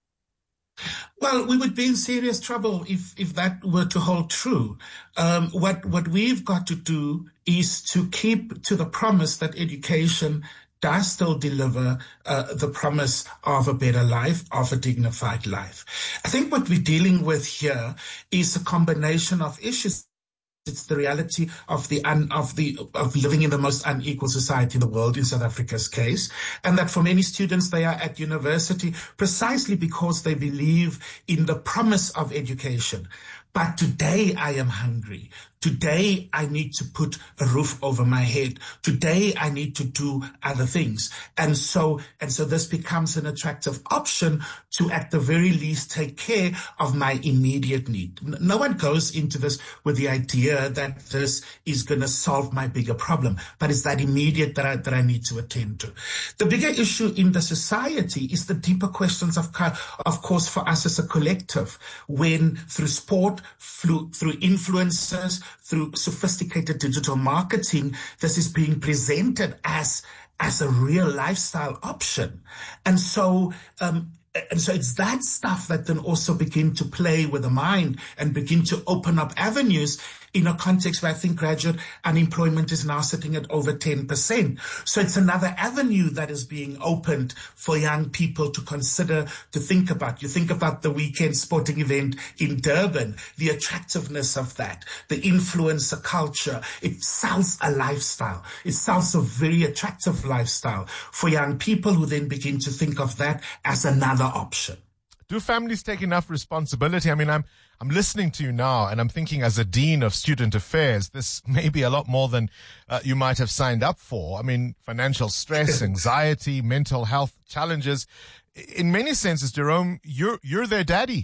Well, we would be in serious trouble if, if that were to hold true. Um, what, what we've got to do is to keep to the promise that education does still deliver uh, the promise of a better life, of a dignified life. I think what we're dealing with here is a combination of issues. It's the reality of the un, of the of living in the most unequal society in the world, in South Africa's case, and that for many students they are at university precisely because they believe in the promise of education. But today I am hungry. Today I need to put a roof over my head. Today I need to do other things. And so, and so this becomes an attractive option to at the very least take care of my immediate need. No one goes into this with the idea that this is going to solve my bigger problem, but it's that immediate that I, that I need to attend to. The bigger issue in the society is the deeper questions of, of course, for us as a collective, when through sport, through, through influencers, through sophisticated digital marketing, this is being presented as, as a real lifestyle option. And so, um, And so it's that stuff that then also begin to play with the mind and begin to open up avenues in a context where I think graduate unemployment is now sitting at over ten percent. So it's another avenue that is being opened for young people to consider, to think about. You think about the weekend sporting event in Durban, the attractiveness of that, the influencer culture. It sells a lifestyle. It sells a very attractive lifestyle for young people who then begin to think of that as another option. Do families take enough responsibility? I mean, I'm I'm listening to you now, and I'm thinking, as a dean of student affairs, this may be a lot more than uh, you might have signed up for. I mean, financial stress, anxiety, mental health challenges. In many senses, Jerome, you're you're their daddy.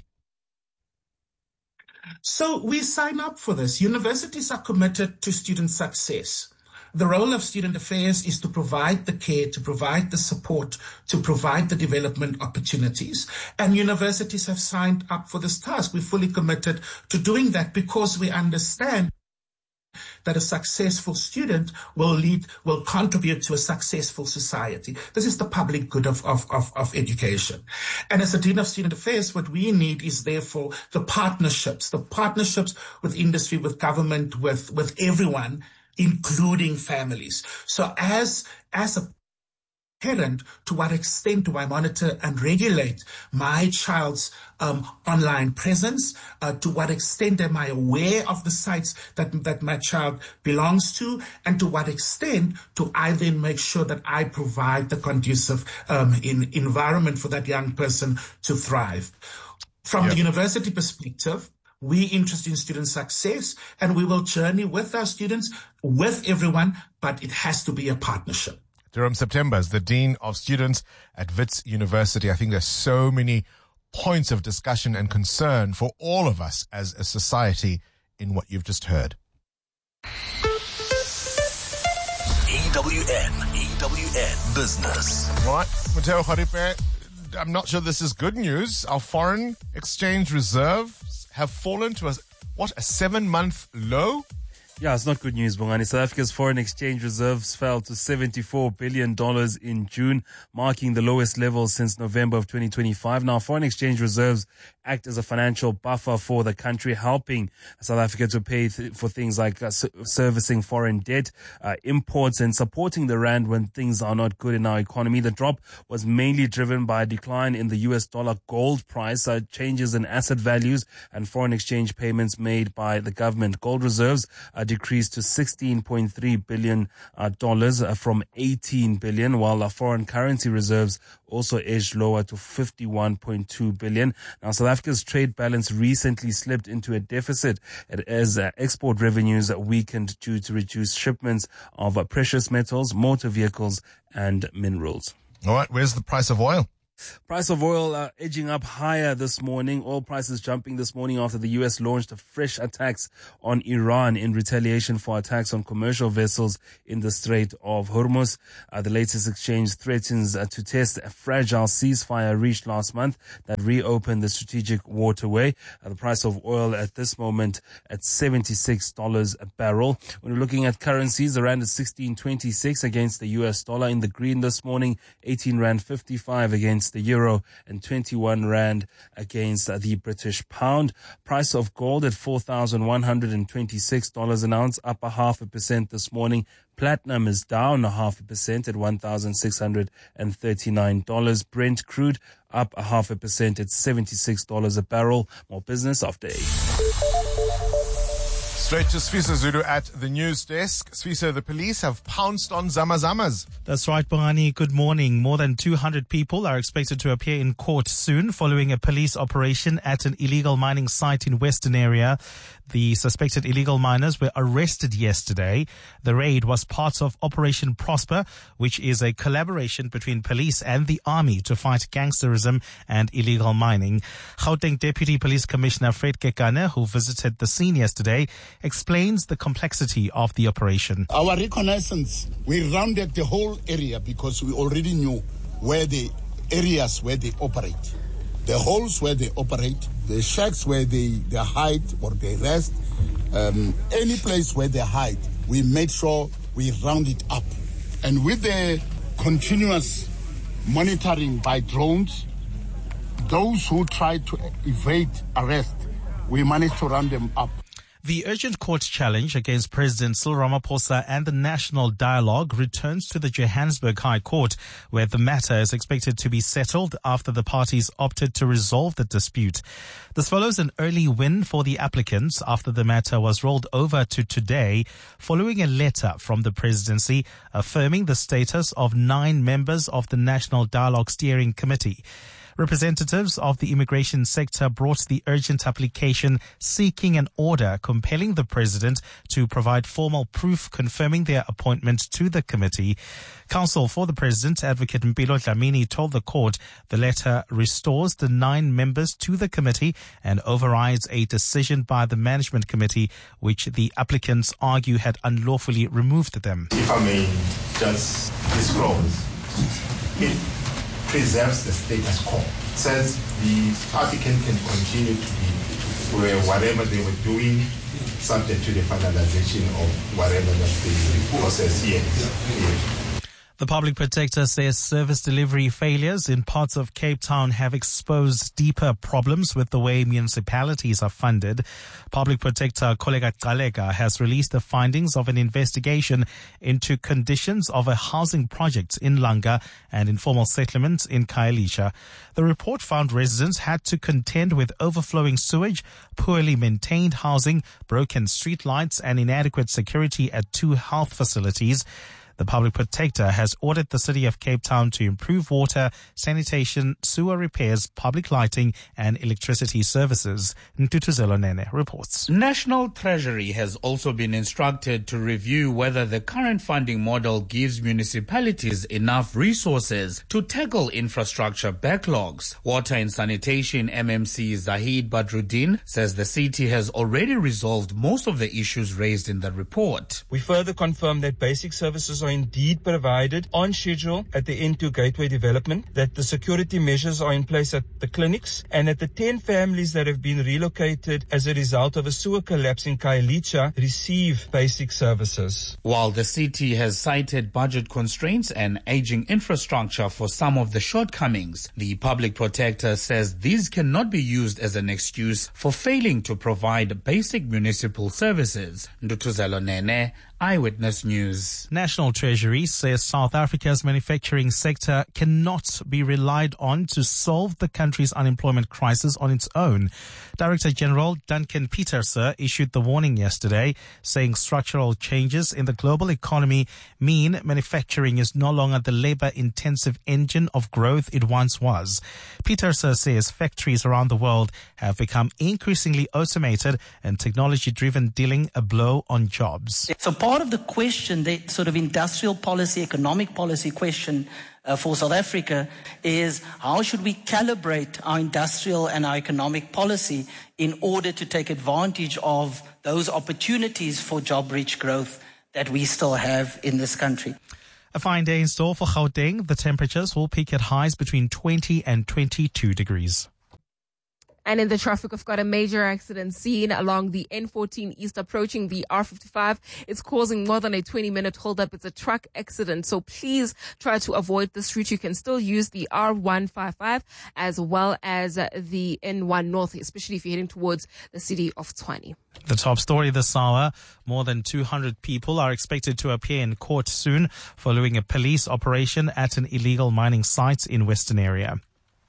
So we sign up for this. Universities are committed to student success. The role of student affairs is to provide the care, to provide the support, to provide the development opportunities. And universities have signed up for this task. We're fully committed to doing that because we understand that a successful student will lead, will contribute to a successful society. This is the public good of, of, of, of education. And as a Dean of Student Affairs, what we need is therefore the partnerships, the partnerships with industry, with government, with, with everyone, including families. So as, as a parent, to what extent do I monitor and regulate my child's um, online presence? Uh, to what extent am I aware of the sites that, that my child belongs to? And to what extent do I then make sure that I provide the conducive um, in, environment for that young person to thrive? From yep. the university perspective, we're interested in student success, and we will journey with our students, with everyone, but it has to be a partnership. Jerome September is the Dean of Students at Wits University. I think there's so many points of discussion and concern for all of us as a society in what you've just heard. E W N, E W N Business. Right, Matteo Kharipe, I'm not sure this is good news. Our foreign exchange reserves have fallen to a, what, a seven-month low? Yeah, it's not good news, Bongani. South Africa's foreign exchange reserves fell to seventy-four billion dollars in June, marking the lowest level since November of twenty twenty-five. Now, foreign exchange reserves act as a financial buffer for the country, helping South Africa to pay th- for things like uh, servicing foreign debt, uh, imports, and supporting the rand when things are not good in our economy. The drop was mainly driven by a decline in the U S dollar gold price, uh, changes in asset values, and foreign exchange payments made by the government. Gold reserves uh, decreased to sixteen point three billion dollars uh, from eighteen billion, while our foreign currency reserves also edged lower to fifty-one point two billion. Now, South Africa's trade balance recently slipped into a deficit as uh, export revenues weakened due to reduced shipments of uh, precious metals, motor vehicles, and minerals. All right, where's the price of oil? Price of oil uh, edging up higher this morning. Oil prices jumping this morning after the U S launched fresh attacks on Iran in retaliation for attacks on commercial vessels in the Strait of Hormuz. Uh, the latest exchange threatens uh, to test a fragile ceasefire reached last month that reopened the strategic waterway. Uh, the price of oil at this moment at seventy-six dollars a barrel. When we're looking at currencies, the rand is sixteen twenty-six against the U S dollar. In the green this morning, eighteen rand fifty-five against the euro and twenty-one rand against uh, the British pound. Price of gold at four thousand one hundred twenty-six dollars an ounce, up a half a percent this morning. Platinum is down a half a percent at one thousand six hundred thirty-nine dollars. Brent crude up a half a percent at seventy-six dollars a barrel. More business after eight. Straight to Sfisa Zulu at the news desk. Sfisa, the police have pounced on Zamazamas. That's right, Bongani. Good morning. More than two hundred people are expected to appear in court soon following a police operation at an illegal mining site in Western area. The suspected illegal miners were arrested yesterday. The raid was part of Operation Prosper, which is a collaboration between police and the army to fight gangsterism and illegal mining. Gauteng Deputy Police Commissioner Fred Kekana, who visited the scene yesterday, explains the complexity of the operation. Our reconnaissance, we rounded the whole area because we already knew where the areas where they operate. The holes where they operate, the shacks where they, they hide or they rest, um, any place where they hide, we made sure we round it up. And with the continuous monitoring by drones, those who tried to evade arrest, we managed to round them up. The urgent court challenge against President Cyril Ramaphosa and the National Dialogue returns to the Johannesburg High Court, where the matter is expected to be settled after the parties opted to resolve the dispute. This follows an early win for the applicants after the matter was rolled over to today, following a letter from the presidency affirming the status of nine members of the National Dialogue Steering Committee. Representatives of the immigration sector brought the urgent application seeking an order compelling the president to provide formal proof confirming their appointment to the committee. Counsel for the president, Advocate Mpilo Dlamini, told the court the letter restores the nine members to the committee and overrides a decision by the management committee, which the applicants argue had unlawfully removed them. If I may just disclose, it preserves the status quo. It says the applicant can continue to be where whatever they were doing, subject to the finalization of whatever that the process here is. The public protector says service delivery failures in parts of Cape Town have exposed deeper problems with the way municipalities are funded. Public protector Koleka Galega has released the findings of an investigation into conditions of a housing project in Langa and informal settlements in Khayelitsha. The report found residents had to contend with overflowing sewage, poorly maintained housing, broken street lights, and inadequate security at two health facilities. The public protector has ordered the city of Cape Town to improve water, sanitation, sewer repairs, public lighting, and electricity services. Ntutuzelo Nene reports. National Treasury has also been instructed to review whether the current funding model gives municipalities enough resources to tackle infrastructure backlogs. Water and Sanitation M M C Zahid Badruddin says the city has already resolved most of the issues raised in the report. We further confirm that basic services are are indeed provided on schedule at the N two Gateway development, that the security measures are in place at the clinics, and that the ten families that have been relocated as a result of a sewer collapse in Khayelitsha receive basic services. While the city has cited budget constraints and aging infrastructure for some of the shortcomings, the public protector says these cannot be used as an excuse for failing to provide basic municipal services. Ndutuzelo Nene, Eyewitness News. National Treasury says South Africa's manufacturing sector cannot be relied on to solve the country's unemployment crisis on its own. Director General Duncan Pieterse issued the warning yesterday, saying structural changes in the global economy mean manufacturing is no longer the labor-intensive engine of growth it once was. Pieterse says factories around the world have become increasingly automated and technology-driven, dealing a blow on jobs. So part of the question, the sort of industrial policy, economic policy question uh, for South Africa is how should we calibrate our industrial and our economic policy in order to take advantage of those opportunities for job-rich growth that we still have in this country. A fine day in store for Gauteng. The temperatures will peak at highs between twenty and twenty-two degrees. And in the traffic, we've got a major accident scene along the N fourteen East approaching the R fifty-five. It's causing more than a twenty minute holdup. It's a truck accident. So please try to avoid this route. You can still use the R one fifty-five as well as uh, the N one North, especially if you're heading towards the city of Tshwane. The top story this hour, more than two hundred people are expected to appear in court soon following a police operation at an illegal mining site in Western Area.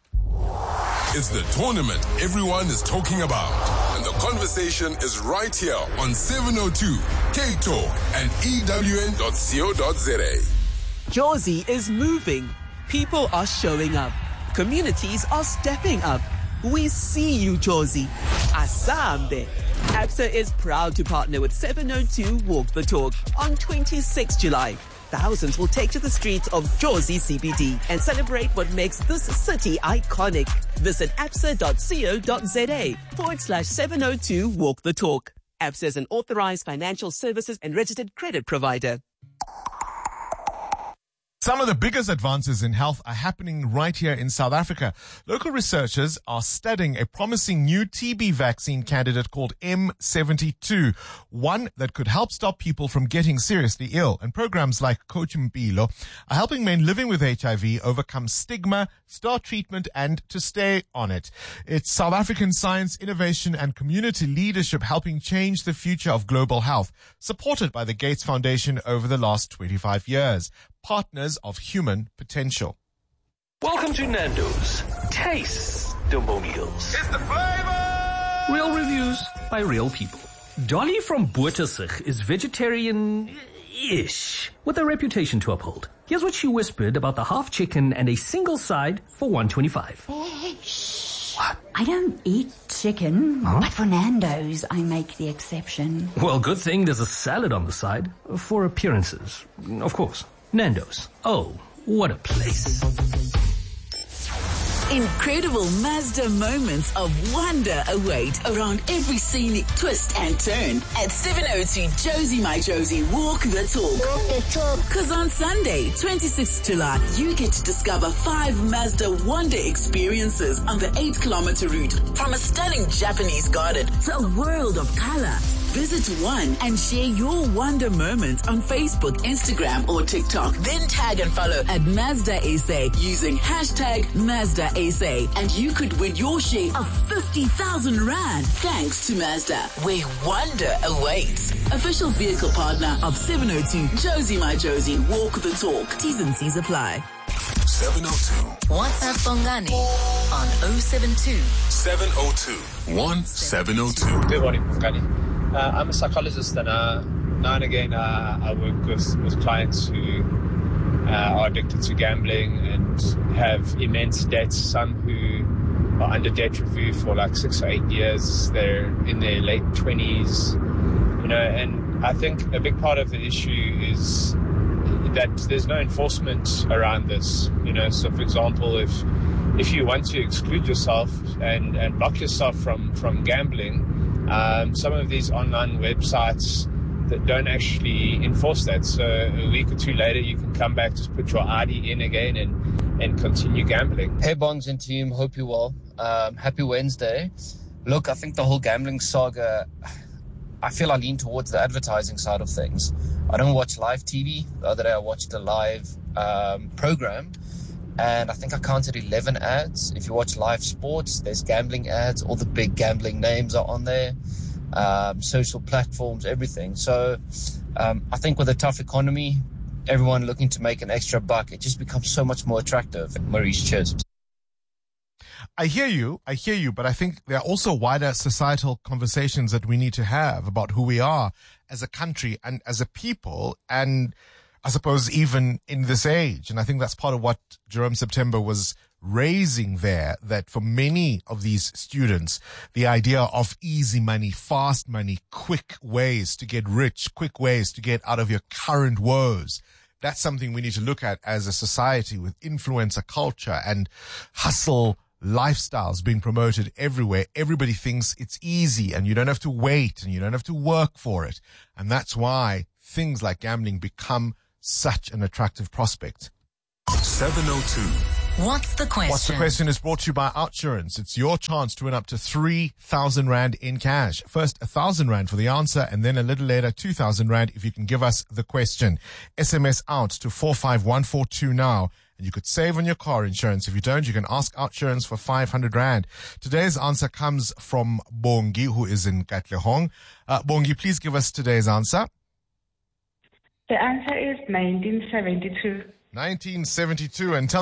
It's the tournament everyone is talking about. And the conversation is right here on seven oh two K Talk and E W N dot co dot za. Jozi is moving. People are showing up. Communities are stepping up. We see you, Jozi. Asambe. Absa is proud to partner with seven oh two Walk the Talk on twenty-sixth of July. Thousands will take to the streets of Jozi C B D and celebrate what makes this city iconic. Visit absa dot co dot za forward slash seven oh two Walk the Talk. Absa is an authorized financial services and registered credit provider. Some of the biggest advances in health are happening right here in South Africa. Local researchers are studying a promising new T B vaccine candidate called M seventy-two, one that could help stop people from getting seriously ill. And programs like Coach Mpilo are helping men living with H I V overcome stigma, start treatment, and to stay on it. It's South African science, innovation, and community leadership helping change the future of global health, supported by the Gates Foundation over the last twenty-five years. Partners of human potential. Welcome to Nando's. Taste the meals. It's the flavor! Real reviews by real people. Dolly from Bottersig is vegetarian-ish, with a reputation to uphold. Here's what she whispered about the half chicken and a single side for one twenty-five. What? I don't eat chicken, huh? But for Nando's, I make the exception. Well, good thing there's a salad on the side for appearances, of course. Nando's. Oh, what a place. Incredible Mazda moments of wonder await around every scenic twist and turn at seven oh two Jozi My Jozi Walk the Talk. Walk the Talk. Because on Sunday, twenty-sixth of July, you get to discover five Mazda wonder experiences on the eight kilometer route from a stunning Japanese garden to a world of color. Visit one and share your wonder moment on Facebook, Instagram, or TikTok. Then tag and follow at Mazda S A using hashtag Mazda S A, and you could win your share of fifty thousand rand thanks to Mazda, where wonder awaits. Official vehicle partner of seven oh two Jozi My Jozi Walk the Talk. T's and C's apply. seven oh two. WhatsApp Bongani on oh seven two. seven oh two. one seven oh two. Good morning, Bongani. Uh, I'm a psychologist, and uh, now and again uh, I work with, with clients who uh, are addicted to gambling and have immense debts. Some who are under debt review for like six or eight years. They're in their late twenties, you know. And I think a big part of the issue is that there's no enforcement around this, you know. So, for example, if if you want to exclude yourself and, and block yourself from from gambling. Um, some of these online websites that don't actually enforce that. So a week or two later, you can come back, just put your I D in again and, and continue gambling. Hey, Bongs and team. Hope you're well. Um, happy Wednesday. Look, I think the whole gambling saga, I feel I lean towards the advertising side of things. I don't watch live T V. The other day I watched a live um, program, and I think I counted eleven ads. If you watch live sports, there's gambling ads. All the big gambling names are on there, um, social platforms, everything. So um, I think with a tough economy, everyone looking to make an extra buck, it just becomes so much more attractive. Maurice, cheers. I hear you, I hear you, but I think there are also wider societal conversations that we need to have about who we are as a country and as a people, and I suppose even in this age. And I think that's part of what Jerome September was raising there, that for many of these students, the idea of easy money, fast money, quick ways to get rich, quick ways to get out of your current woes, that's something we need to look at as a society, with influencer culture and hustle lifestyles being promoted everywhere. Everybody thinks it's easy and you don't have to wait and you don't have to work for it. And that's why things like gambling become such an attractive prospect. seven oh two. What's the question? What's the question is brought to you by Outsurance. It's your chance to win up to three thousand rand in cash. First, one thousand rand for the answer, and then a little later, two thousand rand if you can give us the question. S M S out to four five one four two now. And you could save on your car insurance. If you don't, you can ask Outsurance for five hundred rand. Today's answer comes from Bongi, who is in Katlehong. Uh, Bongi, please give us today's answer. The answer is nineteen seventy-two. nineteen seventy-two. And tell